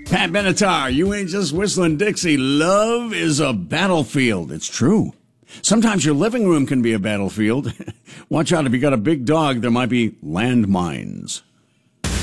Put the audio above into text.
Pat Benatar, you ain't just whistling Dixie. Love is a battlefield. It's true. Sometimes your living room can be a battlefield. Watch out, if you got a big dog, there might be landmines.